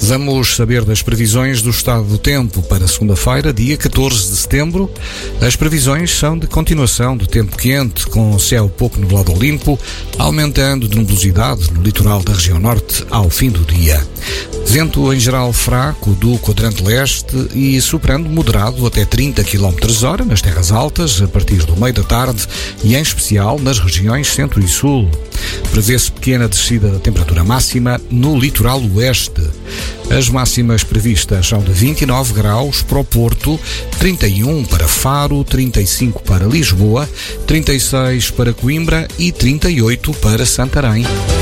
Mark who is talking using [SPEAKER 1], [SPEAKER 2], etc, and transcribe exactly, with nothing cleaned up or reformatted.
[SPEAKER 1] Vamos saber das previsões do estado do tempo para segunda-feira, dia catorze de setembro. As previsões são de continuação do tempo quente, com céu pouco nublado ou limpo, aumentando de nebulosidade no litoral da região norte ao fim do dia. Vento em geral fraco do quadrante leste e soprando moderado até trinta quilómetros por hora nas terras altas, a partir do meio da tarde e em especial nas regiões centro e sul. Prevê-se pequena descida da temperatura máxima no litoral oeste. As máximas previstas são de vinte e nove graus para o Porto, trinta e um para Faro, trinta e cinco para Lisboa, trinta e seis para Coimbra e trinta e oito para Santarém.